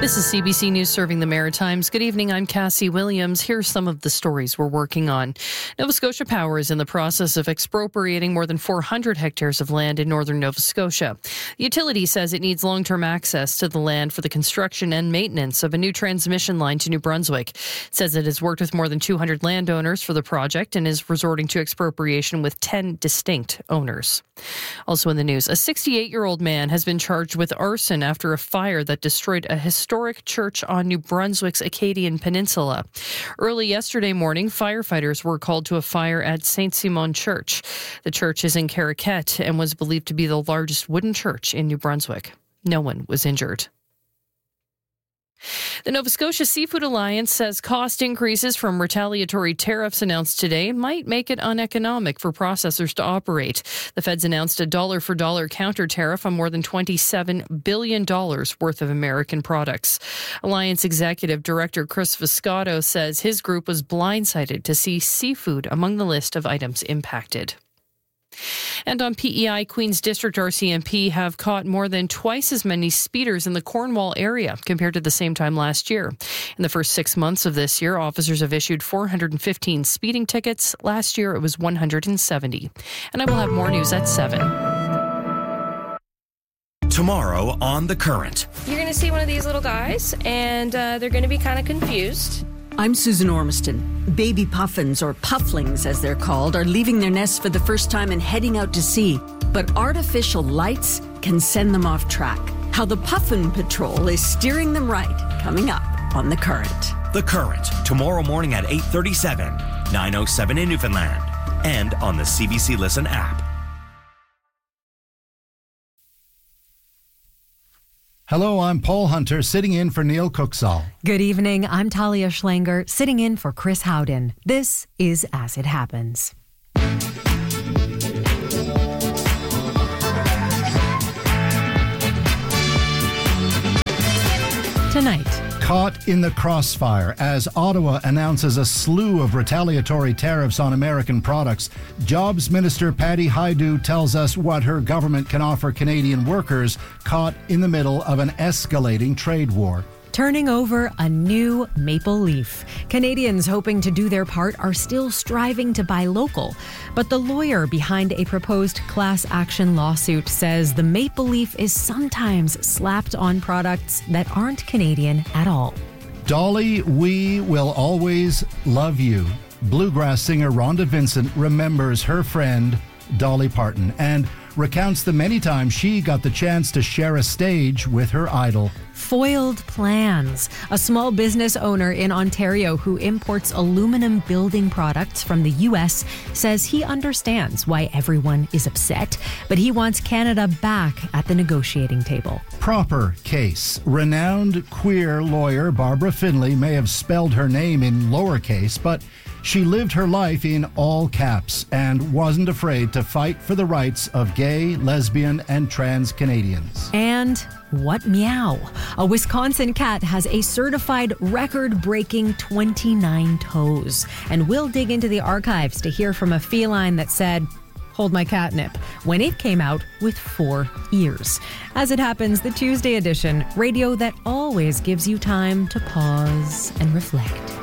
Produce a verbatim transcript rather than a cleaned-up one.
This is C B C News serving the Maritimes. Good evening, I'm Cassie Williams. Here's some of the stories we're working on. Nova Scotia Power is in the process of expropriating more than four hundred hectares of land in northern Nova Scotia. The utility says it needs long-term access to the land for the construction and maintenance of a new transmission line to New Brunswick. It says it has worked with more than two hundred landowners for the project and is resorting to expropriation with ten distinct owners. Also in the news, a sixty-eight-year-old man has been charged with arson after a fire that destroyed a historic church on New Brunswick's Acadian Peninsula. Early yesterday morning, firefighters were called to a fire at Saint Simon Church. The church is in Caraquet and was believed to be the largest wooden church in New Brunswick. No one was injured. The Nova Scotia Seafood Alliance says cost increases from retaliatory tariffs announced today might make it uneconomic for processors to operate. The feds announced a dollar-for-dollar counter tariff on more than twenty-seven billion dollars worth of American products. Alliance Executive Director Chris Viscato says his group was blindsided to see seafood among the list of items impacted. And on P E I, Queen's District R C M P have caught more than twice as many speeders in the Cornwall area compared to the same time last year. In the first six months of this year, officers have issued four hundred fifteen speeding tickets. Last year, it was one hundred seventy. And I will have more news at seven. Tomorrow on The Current. You're going to see one of these little guys, and uh, they're going to be kind of confused. I'm Susan Ormiston. Baby puffins, or pufflings as they're called, are leaving their nests for the first time and heading out to sea. But artificial lights can send them off track. How the Puffin Patrol is steering them right, coming up on The Current. The Current, tomorrow morning at eight thirty-seven, nine oh seven in Newfoundland, and on the C B C Listen app. Hello, I'm Paul Hunter, sitting in for Neil Cooksall. Good evening, I'm Talia Schlanger, sitting in for Chris Howden. This is As It Happens. Tonight. Caught in the crossfire as Ottawa announces a slew of retaliatory tariffs on American products. Jobs Minister Patty Hajdu tells us what her government can offer Canadian workers caught in the middle of an escalating trade war. Turning over a new maple leaf. Canadians hoping to do their part are still striving to buy local. But the lawyer behind a proposed class action lawsuit says the maple leaf is sometimes slapped on products that aren't Canadian at all. Dolly, we will always love you. Bluegrass singer Rhonda Vincent remembers her friend Dolly Parton and recounts the many times she got the chance to share a stage with her idol. Foiled Plans, a small business owner in Ontario who imports aluminum building products from the U S, says he understands why everyone is upset, but he wants Canada back at the negotiating table. Proper Case. Renowned queer lawyer Barbara Finlay may have spelled her name in lowercase, but she lived her life in all caps and wasn't afraid to fight for the rights of gay, lesbian, and trans Canadians. And what meow? A Wisconsin cat has a certified record-breaking twenty-nine toes. And we'll dig into the archives to hear from a feline that said, "Hold my catnip," when it came out with four ears. As It Happens, the Tuesday edition, radio that always gives you time to pause and reflect.